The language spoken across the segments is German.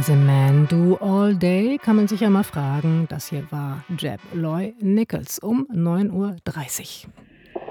war The Man Do All Day, kann man sich ja mal fragen. Das hier war Jeb Loy Nichols um 9:30 Uhr.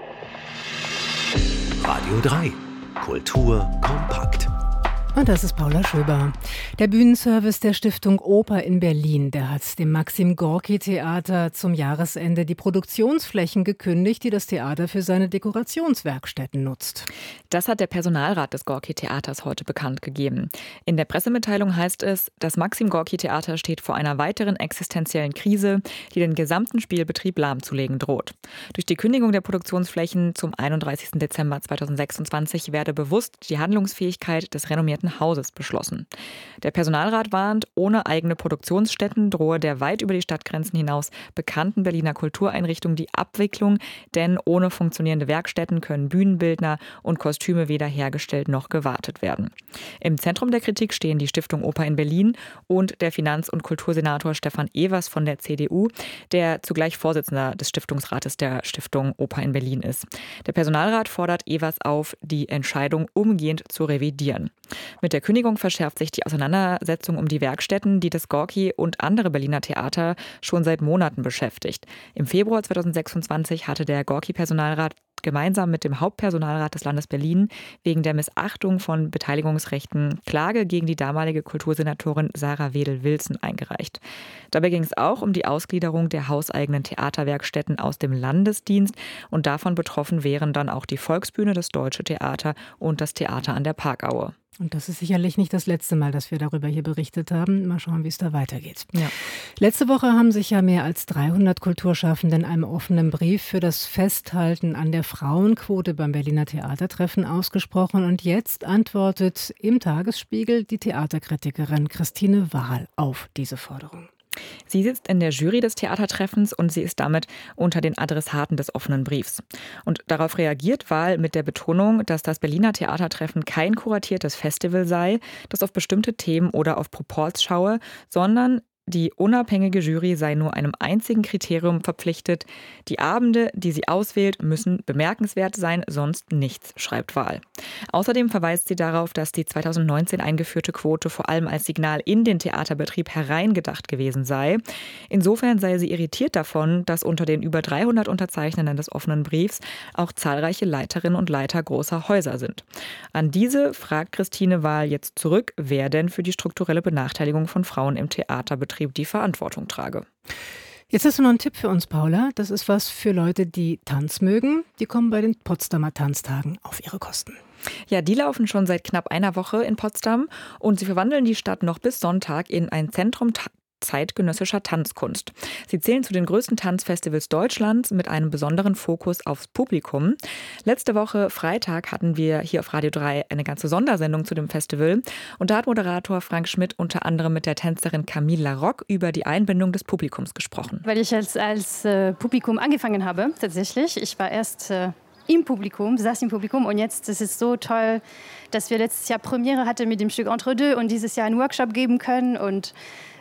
Radio 3. Kultur kompakt. Und das ist Paula Schöber. Der Bühnenservice der Stiftung Oper in Berlin, der hat dem Maxim-Gorki-Theater zum Jahresende die Produktionsflächen gekündigt, die das Theater für seine Dekorationswerkstätten nutzt. Das hat der Personalrat des Gorki-Theaters heute bekannt gegeben. In der Pressemitteilung heißt es, das Maxim-Gorki-Theater steht vor einer weiteren existenziellen Krise, die den gesamten Spielbetrieb lahmzulegen droht. Durch die Kündigung der Produktionsflächen zum 31. Dezember 2026 werde bewusst die Handlungsfähigkeit des renommierten Hauses beschlossen. Der Personalrat warnt, ohne eigene Produktionsstätten drohe der weit über die Stadtgrenzen hinaus bekannten Berliner Kultureinrichtung die Abwicklung, denn ohne funktionierende Werkstätten können Bühnenbildner und Kostüme weder hergestellt noch gewartet werden. Im Zentrum der Kritik stehen die Stiftung Oper in Berlin und der Finanz- und Kultursenator Stefan Evers von der CDU, der zugleich Vorsitzender des Stiftungsrates der Stiftung Oper in Berlin ist. Der Personalrat fordert Evers auf, die Entscheidung umgehend zu revidieren. Mit der Kündigung verschärft sich die Auseinandersetzung um die Werkstätten, die das Gorki und andere Berliner Theater schon seit Monaten beschäftigt. Im Februar 2026 hatte der Gorki-Personalrat gemeinsam mit dem Hauptpersonalrat des Landes Berlin wegen der Missachtung von Beteiligungsrechten Klage gegen die damalige Kultursenatorin Sarah Wedel-Wilson eingereicht. Dabei ging es auch um die Ausgliederung der hauseigenen Theaterwerkstätten aus dem Landesdienst und davon betroffen wären dann auch die Volksbühne, das Deutsche Theater und das Theater an der Parkaue. Und das ist sicherlich nicht das letzte Mal, dass wir darüber hier berichtet haben. Mal schauen, wie es da weitergeht. Ja. Letzte Woche haben sich ja mehr als 300 Kulturschaffende in einem offenen Brief für das Festhalten an der Frauenquote beim Berliner Theatertreffen ausgesprochen. Und jetzt antwortet im Tagesspiegel die Theaterkritikerin Christine Wahl auf diese Forderung. Sie sitzt in der Jury des Theatertreffens und sie ist damit unter den Adressaten des offenen Briefs. Und darauf reagiert Wahl mit der Betonung, dass das Berliner Theatertreffen kein kuratiertes Festival sei, das auf bestimmte Themen oder auf Proports schaue, sondern die unabhängige Jury sei nur einem einzigen Kriterium verpflichtet. Die Abende, die sie auswählt, müssen bemerkenswert sein, sonst nichts, schreibt Wahl. Außerdem verweist sie darauf, dass die 2019 eingeführte Quote vor allem als Signal in den Theaterbetrieb hereingedacht gewesen sei. Insofern sei sie irritiert davon, dass unter den über 300 Unterzeichnern des offenen Briefs auch zahlreiche Leiterinnen und Leiter großer Häuser sind. An diese fragt Christine Wahl jetzt zurück, wer denn für die strukturelle Benachteiligung von Frauen im Theaterbetrieb die Verantwortung trage. Jetzt hast du noch einen Tipp für uns, Paula. Das ist was für Leute, die Tanz mögen. Die kommen bei den Potsdamer Tanztagen auf ihre Kosten. Ja, die laufen schon seit knapp einer Woche in Potsdam und sie verwandeln die Stadt noch bis Sonntag in ein Zentrum zeitgenössischer Tanzkunst. Sie zählen zu den größten Tanzfestivals Deutschlands mit einem besonderen Fokus aufs Publikum. Letzte Woche Freitag hatten wir hier auf Radio 3 eine ganze Sondersendung zu dem Festival und da hat Moderator Frank Schmidt unter anderem mit der Tänzerin Camille Laroque über die Einbindung des Publikums gesprochen. Weil ich als Publikum angefangen habe, tatsächlich. Ich war erst im Publikum, saß im Publikum und jetzt ist es so toll, dass wir letztes Jahr Premiere hatten mit dem Stück Entre deux und dieses Jahr einen Workshop geben können und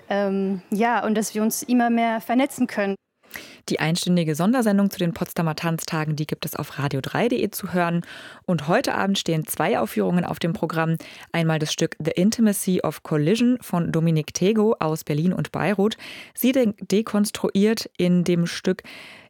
und dass wir uns immer mehr vernetzen können. Die einstündige Sondersendung zu den Potsdamer Tanztagen, die gibt es auf radio3.de zu hören. Und heute Abend stehen 2 Aufführungen auf dem Programm. Einmal das Stück The Intimacy of Collision von Dominique Tego aus Berlin und Beirut. Sie dekonstruiert in dem Stück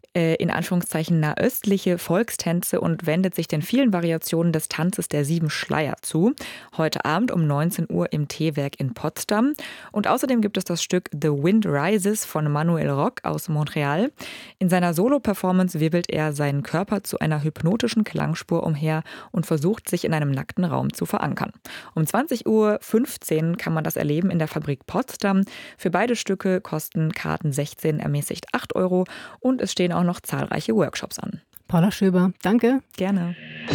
in Anführungszeichen nahöstliche Volkstänze und wendet sich den vielen Variationen des Tanzes der 7 Schleier zu. Heute Abend um 19 Uhr im T-Werk in Potsdam. Und außerdem gibt es das Stück The Wind Rises von Manuel Rock aus Montreal. In seiner Solo-Performance wirbelt er seinen Körper zu einer hypnotischen Klangspur umher und versucht, sich in einem nackten Raum zu verankern. Um 20:15 Uhr kann man das erleben in der Fabrik Potsdam. Für beide Stücke kosten Karten 16, ermäßigt 8 € und es stehen auch noch zahlreiche Workshops an. Paula Schöber, danke. Gerne.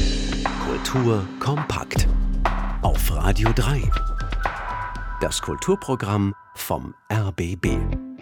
Kultur kompakt. Auf Radio 3. Das Kulturprogramm vom RBB.